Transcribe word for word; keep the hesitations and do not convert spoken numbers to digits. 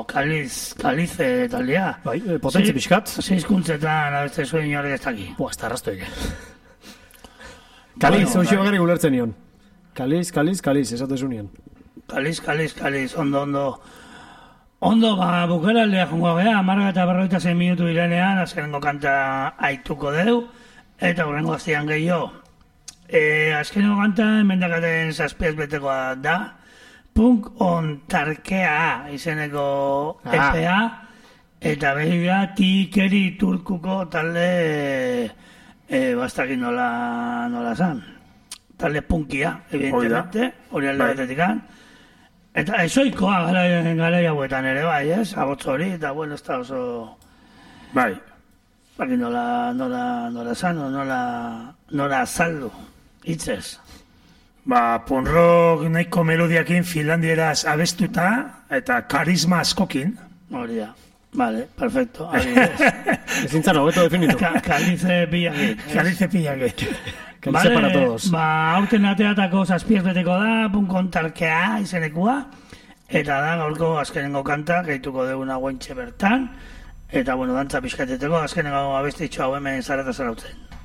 Kaliz, Kalize taldea. Bai, potentzi pixkat. Zeizkuntzetan abeste zuen inorek ez daki. Boa, ez da arrasto ege. Kaliz, hoxi bakarrik ulertzen nion. Kaliz, Kaliz, Kaliz, esatu esunien. Kaliz, Kaliz, Kaliz, ondo, ondo. Ondo, ba, bukera aldea jongo gea, amarga eta berroita zein minutu irenean, azkenengo kanta aituko deu, eta horrengo aztean gehiago. E, azkenengo kanta, emendakaten zazpiaz betekoa da, Punk on Tarkea izeneko ah. E P A, eta behira Tikeri Turkuko talde e, bastakin nola, nola zan. Talde punkia, evidentemente, hori alde batetikan. Eta esoikoa gara hauetan ere, bai, ez? Agotz hori, eta bueno, ez da oso... Bai. Baki nola, nola, nola zan, nola, nola azaldu, hitzez. Ba, punrock nahiko melodiakin finlandieraz abestuta, eta karisma askokin. Hori da, vale, perfecto. Ez zintzan, hobeto definitu. Kalize pillagit. Kalize pillagit. Kalize para todos. Ba, aurten ateatako zazpiez beteko da, Punkon Tarkea izenekua, eta da, gaurko azkenengo kanta, gehituko deguna guentxe bertan, eta, bueno, dantza pixkateteko, azkenengo abestitxo hau hemen zarata zarautzen.